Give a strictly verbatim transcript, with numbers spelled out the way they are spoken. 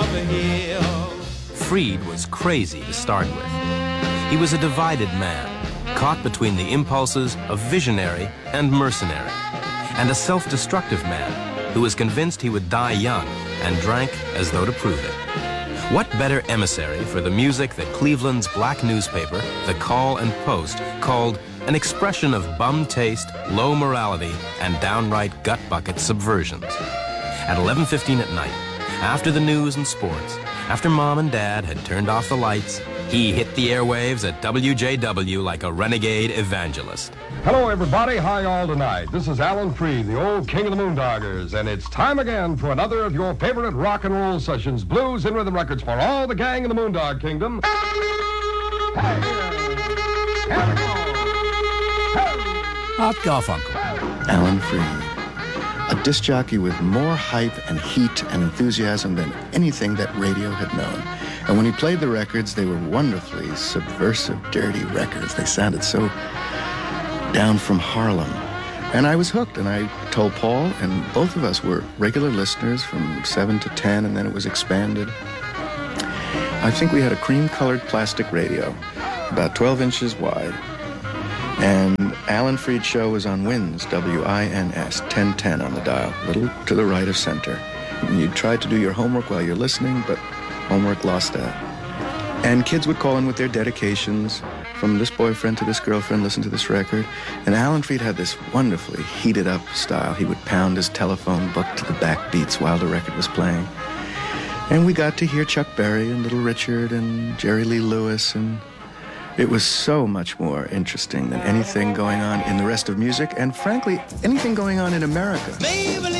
of a hill. Freed was crazy to start with. He was a divided man, caught between the impulses of visionary and mercenary, and a self-destructive man who was convinced he would die young and drank as though to prove it. What better emissary for the music that Cleveland's black newspaper, The Call and Post, called an expression of bum taste, low morality, and downright gut bucket subversions. At eleven fifteen at night, after the news and sports, after Mom and Dad had turned off the lights, he hit the airwaves at W J W like a renegade evangelist. Hello, everybody. Hi, all tonight. This is Alan Freed, the old king of the Moondoggers, and it's time again for another of your favorite rock and roll sessions, blues and rhythm records for all the gang in the Moondog Kingdom. Hey, here we go. Art Garfunkel. Alan Freed. A disc jockey with more hype and heat and enthusiasm than anything that radio had known. And when he played the records, they were wonderfully subversive, dirty records. They sounded so down from Harlem. And I was hooked, and I told Paul, and both of us were regular listeners from seven to ten, and then it was expanded. I think we had a cream-colored plastic radio, about twelve inches wide. And Alan Freed's show was on WINS, W I N S, ten ten on the dial, a little to the right of center. And you'd try to do your homework while you're listening, but homework lost that. And kids would call in with their dedications, from this boyfriend to this girlfriend, listen to this record. And Alan Freed had this wonderfully heated up style. He would pound his telephone book to the backbeats while the record was playing. And we got to hear Chuck Berry and Little Richard and Jerry Lee Lewis, and it was so much more interesting than anything going on in the rest of music, and frankly, anything going on in America.